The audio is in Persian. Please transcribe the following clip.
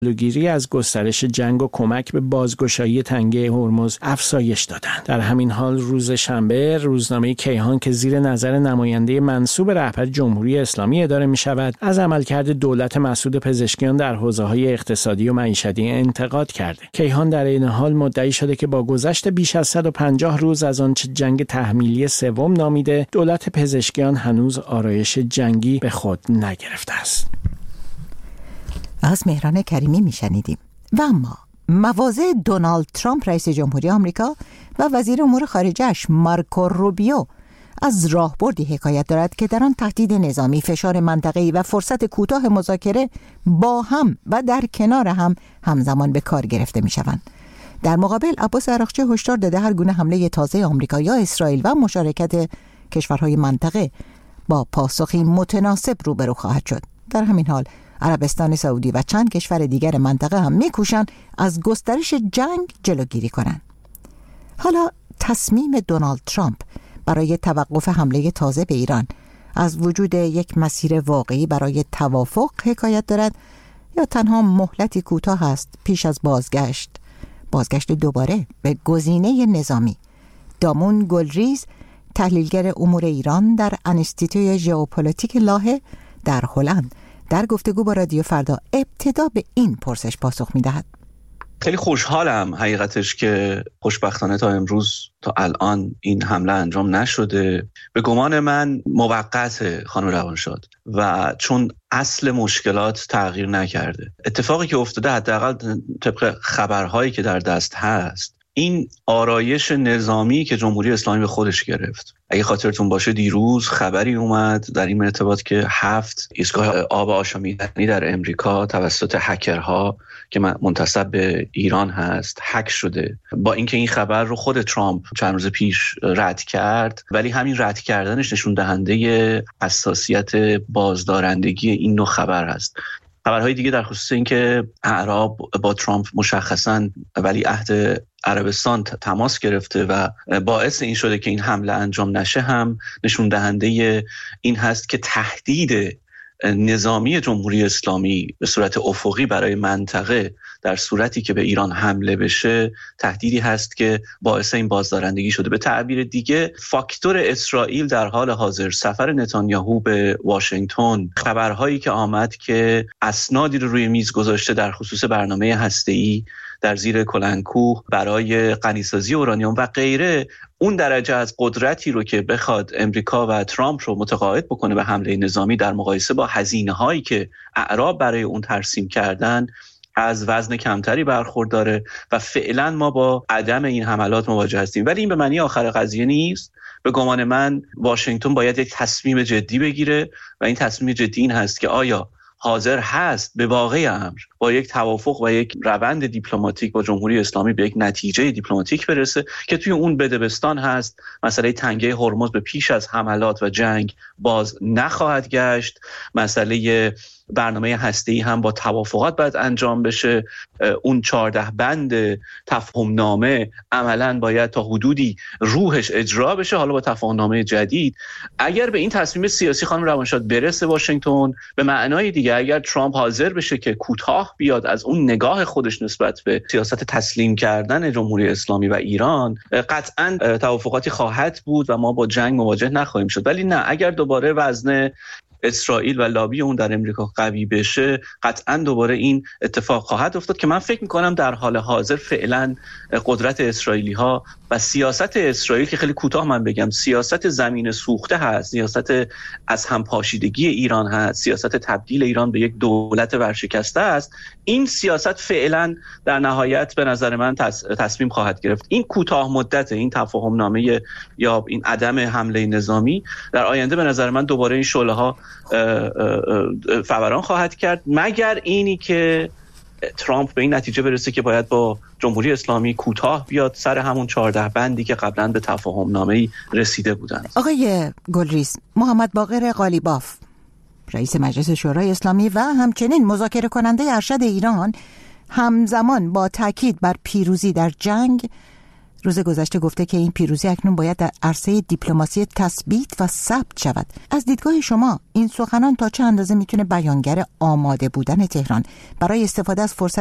جلوگیری از گسترش جنگ و کمک به بازگشایی تنگه هرمز افزایش دادند. در همین حال روز شنبه روزنامه کیهان که زیر نظر نماینده منصوب رهبر جمهوری اسلامی اداره می شود از عملکرد دولت مسعود پزشکیان در حوزه‌های اقتصادی و معیشتی انتقاد کرده. کیهان در این حال مدعی شده که با گذشت بیش از 150 روز از آنچه جنگ تحمیلی سوم نامیده، دولت پزشکیان هنوز آرایش جنگی به خود نگرفته است. از مهران کریمی میشنیدیم. و اما مواضع دونالد ترامپ رئیس جمهوری آمریکا و وزیر امور خارجه‌اش مارکو روبیو از راهبردی حکایت دارد که در آن تهدید نظامی، فشار منطقه‌ای و فرصت کوتاه مذاکره با هم و در کنار هم همزمان به کار گرفته می‌شوند. در مقابل عباس عراقچی هشدار داده هر گونه حمله تازه آمریکا یا اسرائیل و مشارکت کشورهای منطقه با پاسخی متناسب روبرو خواهد شد. در همین حال عربستان سعودی و چند کشور دیگر منطقه هم می‌کوشند از گسترش جنگ جلوگیری کنند. حالا تصمیم دونالد ترامپ برای توقف حمله تازه به ایران از وجود یک مسیر واقعی برای توافق حکایت دارد یا تنها مهلتی کوتاه است پیش از بازگشت دوباره به گزینه نظامی؟ دامون گلریز، تحلیلگر امور ایران در انستیتوی ژئوپلیتیک لاهه در هلند، در گفتگو با رادیو فردا ابتدا به این پرسش پاسخ می‌دهد. خیلی خوشحالم حقیقتش که خوشبختانه تا امروز تا الان این حمله انجام نشده. به گمان من موقت خانم روانشاد و چون اصل مشکلات تغییر نکرده. اتفاقی که افتاده حداقل طبق خبرهایی که در دست هست این آرایش نظامی که جمهوری اسلامی به خودش گرفت. اگه خاطرتون باشه دیروز خبری اومد در این ارتباط که 7 ایستگاه آب آشامیدنی در امریکا توسط هکرها که منتسب به ایران هست هک شده. با اینکه این خبر رو خود ترامپ چند روز پیش رد کرد، ولی همین رد کردنش نشون دهنده حساسیت بازدارندگی این نوع خبر هست. خبرهای دیگه در خصوص این که اعراب با ترامپ مشخصاً ولیعهد عربستان تماس گرفته و باعث این شده که این حمله انجام نشه هم نشون دهنده این هست که تهدید نظامی جمهوری اسلامی به صورت افقی برای منطقه در صورتی که به ایران حمله بشه تهدیدی هست که باعث این بازدارندگی شده. به تعبیر دیگه فاکتور اسرائیل در حال حاضر، سفر نتانیاهو به واشنگتن، خبرهایی که آمد که اسنادی رو روی میز گذاشته در خصوص برنامه هسته‌ای در زیر کلنکوه برای غنیسازی اورانیوم و غیره، اون درجه از قدرتی رو که بخواد امریکا و ترامپ رو متقاعد بکنه به حمله نظامی در مقایسه با هزینه‌هایی که اعراب برای اون ترسیم کردن از وزن کمتری برخورداره و فعلا ما با عدم این حملات مواجه هستیم. ولی این به معنی آخر قضیه نیست. به گمان من واشنگتن باید یک تصمیم جدی بگیره و این تصمیم جدی این هست که آیا حاضر هست به واقع امر با یک توافق و یک روند دیپلماتیک با جمهوری اسلامی به یک نتیجه دیپلماتیک برسه که توی اون بدبستان هست مسئله تنگه هرمز به پیش از حملات و جنگ باز نخواهد گشت. مسئله برنامه هسته‌ای هم با توافقات باید انجام بشه. اون 14 بند تفاهم‌نامه عملاً باید تا حدودی روحش اجرا بشه. حالا با تفاهم‌نامه جدید اگر به این تصمیم سیاسی خانم روانشاد برسه واشنگتن، به معنای دیگه اگر ترامپ حاضر بشه که کوتاه بیاد از اون نگاه خودش نسبت به سیاست تسلیم کردن جمهوری اسلامی و ایران، قطعاً توافقاتی خواهد بود و ما با جنگ مواجه نخواهیم شد. ولی نه، اگر دوباره وزن اسرائیل و لابی اون در امریکا قوی بشه قطعاً دوباره این اتفاق خواهد افتاد که من فکر می‌کنم در حال حاضر فعلاً قدرت اسرائیلی‌ها و سیاست اسرائیل که خیلی کوتاه من بگم سیاست زمین سوخته هست، سیاست از هم پاشیدگی ایران هست، سیاست تبدیل ایران به یک دولت ورشکسته است. این سیاست فعلاً در نهایت به نظر من تصمیم خواهد گرفت. این کوتاه مدت این تفاهم نامه یا این عدم حمله نظامی در آینده به نظر من دوباره این شعله‌ها فوران خواهد کرد، مگر اینی که ترامپ به این نتیجه برسه که باید با جمهوری اسلامی کوتاه بیاد سر همون 14 بندی که قبلا به تفاهم نامه‌ای رسیده بودند. آقای گلریز، محمد باقر قالیباف رئیس مجلس شورای اسلامی و همچنین مذاکره کننده ارشد ایران همزمان با تاکید بر پیروزی در جنگ روز گذشته گفته که این پیروزی اکنون باید در عرصه دیپلماسی تثبیت و ثبت شود. از دیدگاه شما این سخنان تا چه اندازه میتونه بیانگر آماده بودن تهران برای استفاده از فرصت